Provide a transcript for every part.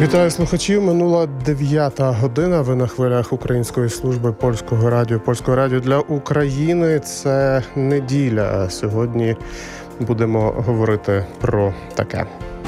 Вітаю слухачів. Минула 9-та година. Ви на хвилях Української служби Польського радіо для України. Це неділя. Сьогодні будемо говорити про таке.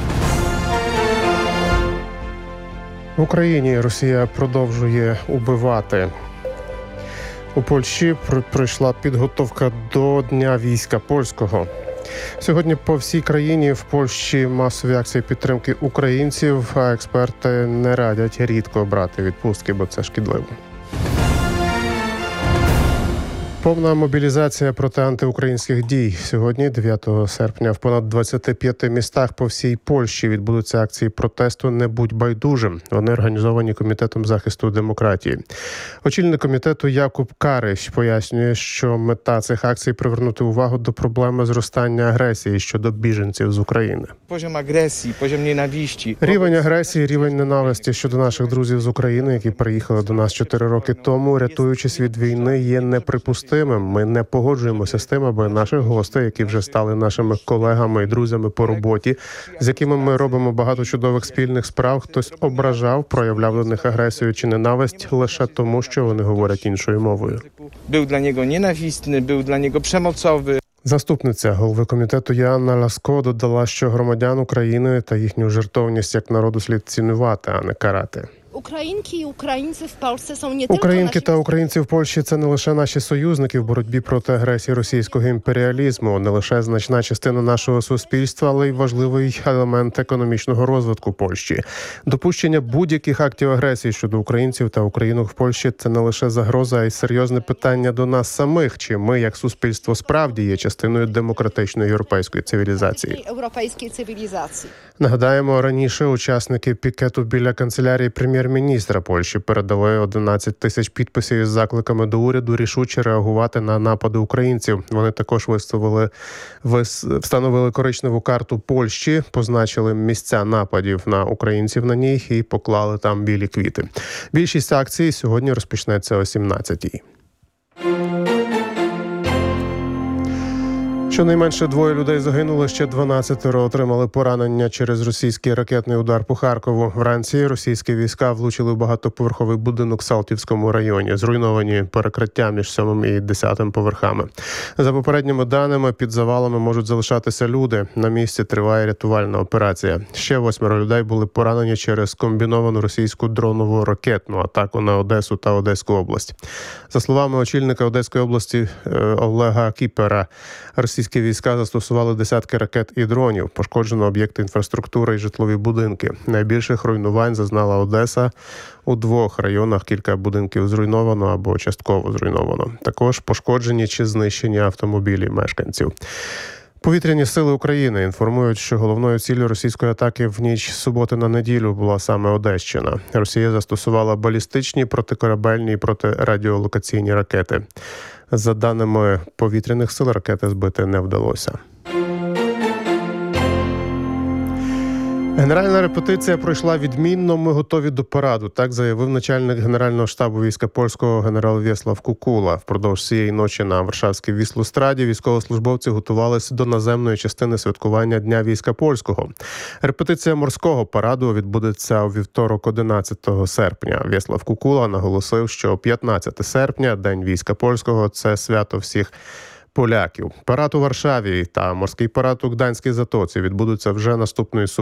В Україні Росія продовжує убивати. У Польщі пройшла підготовка до Дня війська польського. Сьогодні по всій країні в Польщі масові акції підтримки українців, а експерти не радять рідко брати відпустки, бо це шкідливо. Повна мобілізація проти антиукраїнських дій. Сьогодні, 9 серпня, в понад 25 містах по всій Польщі відбудуться акції протесту «Не будь байдужим». Вони організовані Комітетом захисту демократії. Очільник комітету Якуб Карич пояснює, що мета цих акцій – привернути увагу до проблеми зростання агресії щодо біженців з України. Рівень агресії, рівень ненависті щодо наших друзів з України, які приїхали до нас 4 роки тому, рятуючись від війни, є неприпустимим. Ми не погоджуємося з тим, аби наших гостей, які вже стали нашими колегами і друзями по роботі, з якими ми робимо багато чудових спільних справ, хтось ображав, проявляв до них агресію чи ненависть лише тому, що вони говорять іншою мовою. Був для нього ненависний, був для нього премоцовий. Заступниця голови комітету Яна Ласко додала, що громадян України та їхню жертовність як народу слід цінувати, а не карати. Українки та українці в Польщі – це не лише наші союзники в боротьбі проти агресії російського імперіалізму, не лише значна частина нашого суспільства, але й важливий елемент економічного розвитку Польщі. Допущення будь-яких актів агресії щодо українців та українок в Польщі – це не лише загроза, а й серйозне питання до нас самих, чи ми, як суспільство, справді є частиною демократичної європейської цивілізації. Нагадаємо, раніше учасники пікету біля канцелярії прем'єр-міністра Польщі передали 11 тисяч підписів із закликами до уряду рішуче реагувати на напади українців. Вони також встановили коричневу карту Польщі, позначили місця нападів на українців на ній і поклали там білі квіти. Більшість акцій сьогодні розпочнеться о 17-й. Щонайменше 2 людей загинули, ще 12 отримали поранення через російський ракетний удар по Харкову. Вранці російські війська влучили в багатоповерховий будинок в Салтівському районі. Зруйновані перекриття між 7 і 10 поверхами. За попередніми даними, під завалами можуть залишатися люди. На місці триває рятувальна операція. Ще 8 людей були поранені через комбіновану російську дронову ракетну атаку на Одесу та Одеську область. За словами очільника Одеської області Олега Кіпера, російські війська застосували десятки ракет і дронів. Пошкоджено об'єкти інфраструктури і житлові будинки. Найбільших руйнувань зазнала Одеса. У 2 районах кілька будинків зруйновано або частково зруйновано. Також пошкоджені чи знищені автомобілі мешканців. Повітряні сили України інформують, що головною ціллю російської атаки в ніч з суботи на неділю була саме Одещина. Росія застосувала балістичні, протикорабельні і протирадіолокаційні ракети. За даними повітряних сил, ракети збити не вдалося. Генеральна репетиція пройшла відмінно, ми готові до параду. Так заявив начальник Генерального штабу війська польського генерал Вєслав Кукула. Впродовж цієї ночі на Варшавській Віслустраді військовослужбовці готувалися до наземної частини святкування Дня війська польського. Репетиція морського параду відбудеться у вівторок 11 серпня. Вєслав Кукула наголосив, що 15 серпня, День війська польського – це свято всіх поляків. Парад у Варшаві та морський парад у Гданській затоці відбудуться вже наступної суботи.